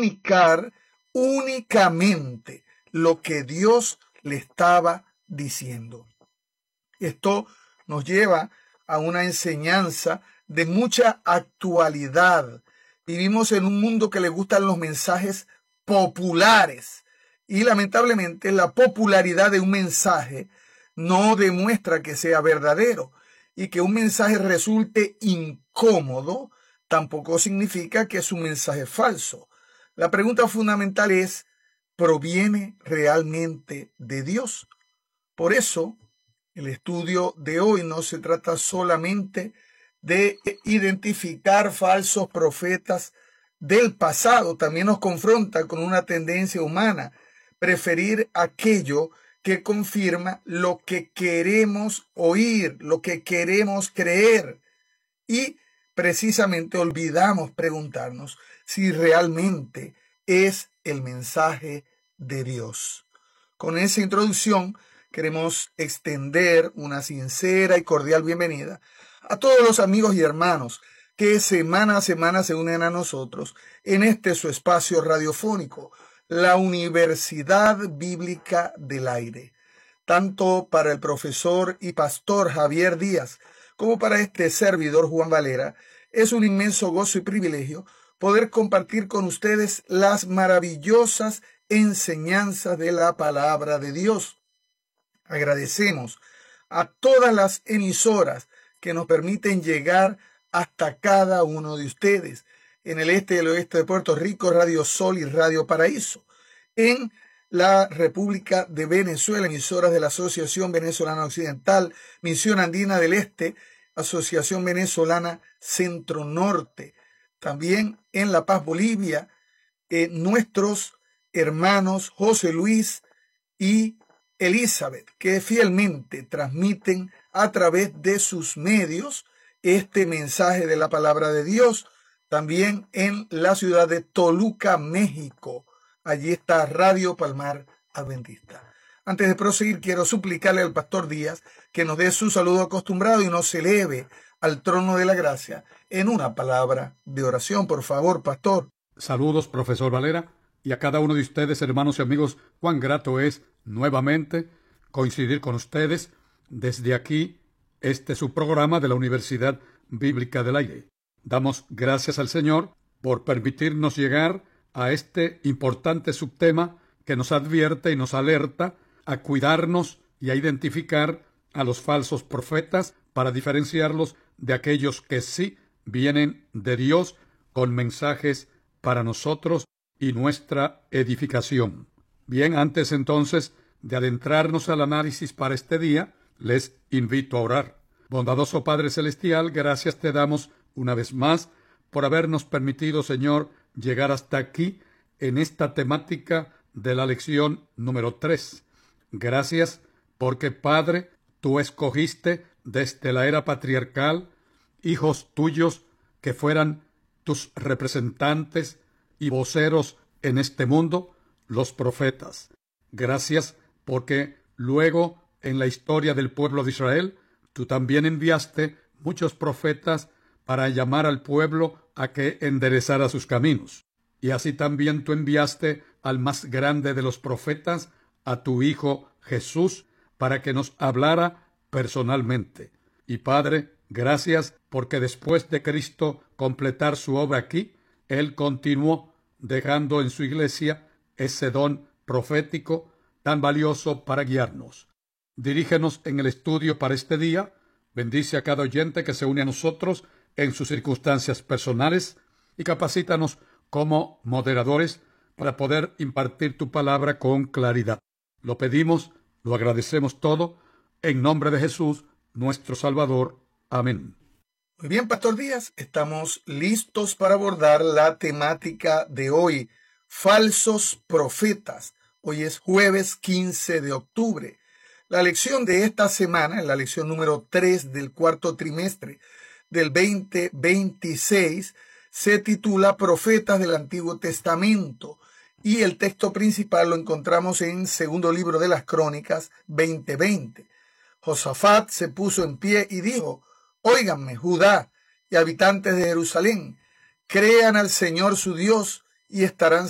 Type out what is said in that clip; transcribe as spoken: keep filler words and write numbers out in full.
comunicar únicamente lo que Dios le estaba diciendo. Esto nos lleva a una enseñanza de mucha actualidad. Vivimos en un mundo que le gustan los mensajes populares y lamentablemente la popularidad de un mensaje no demuestra que sea verdadero, y que un mensaje resulte incómodo tampoco significa que es un mensaje falso. La pregunta fundamental es, ¿proviene realmente de Dios? Por eso, el estudio de hoy no se trata solamente de identificar falsos profetas del pasado, también nos confronta con una tendencia humana, preferir aquello que confirma lo que queremos oír, lo que queremos creer. Y precisamente olvidamos preguntarnos si realmente es el mensaje de Dios. Con esa introducción queremos extender una sincera y cordial bienvenida a todos los amigos y hermanos que semana a semana se unen a nosotros en este su espacio radiofónico, la Universidad Bíblica del Aire. Tanto para el profesor y pastor Javier Díaz como para este servidor Juan Valera, es un inmenso gozo y privilegio poder compartir con ustedes las maravillosas enseñanzas de la palabra de Dios. Agradecemos a todas las emisoras que nos permiten llegar hasta cada uno de ustedes. En el este y el oeste de Puerto Rico, Radio Sol y Radio Paraíso. En la República de Venezuela, emisoras de la Asociación Venezolana Occidental, Misión Andina del Este, Asociación Venezolana Centro Norte. También en La Paz, Bolivia, eh, nuestros hermanos José Luis y Elizabeth, que fielmente transmiten a través de sus medios este mensaje de la palabra de Dios. También en la ciudad de Toluca, México. Allí está Radio Palmar Adventista. Antes de proseguir, quiero suplicarle al pastor Díaz que nos dé su saludo acostumbrado y nos eleve al trono de la gracia en una palabra de oración. Por favor, pastor. Saludos, profesor Valera, y a cada uno de ustedes, hermanos y amigos, cuán grato es nuevamente coincidir con ustedes desde aquí, este su programa de la Universidad Bíblica del Aire. Damos gracias al Señor por permitirnos llegar a este importante subtema que nos advierte y nos alerta a cuidarnos y a identificar a los falsos profetas para diferenciarlos de aquellos que sí vienen de Dios con mensajes para nosotros y nuestra edificación. Bien, antes entonces de adentrarnos al análisis para este día, les invito a orar. Bondadoso Padre Celestial, gracias te damos una vez más por habernos permitido, Señor, llegar hasta aquí en esta temática de la lección número tres. Gracias porque, Padre, tú escogiste desde la era patriarcal hijos tuyos que fueran tus representantes y voceros en este mundo, los profetas. Gracias porque luego en la historia del pueblo de Israel, tú también enviaste muchos profetas para llamar al pueblo a que enderezara sus caminos. Y así también tú enviaste al más grande de los profetas, a tu Hijo Jesús, para que nos hablara personalmente. Y Padre, gracias porque después de Cristo completar su obra aquí, Él continuó dejando en su iglesia ese don profético tan valioso para guiarnos. Dirígenos en el estudio para este día, bendice a cada oyente que se une a nosotros en sus circunstancias personales y capacítanos como moderadores para poder impartir tu palabra con claridad. Lo pedimos, lo agradecemos todo, en nombre de Jesús, nuestro Salvador. Amén. Muy bien, Pastor Díaz, estamos listos para abordar la temática de hoy, falsos profetas. Hoy es jueves quince de octubre. La lección de esta semana es la lección número tres del cuarto trimestre del veinte veintiséis. Se titula Profetas del Antiguo Testamento y el texto principal lo encontramos en segundo libro de las Crónicas veinte veinte. Josafat se puso en pie y dijo: Óiganme, Judá y habitantes de Jerusalén, crean al Señor su Dios y estarán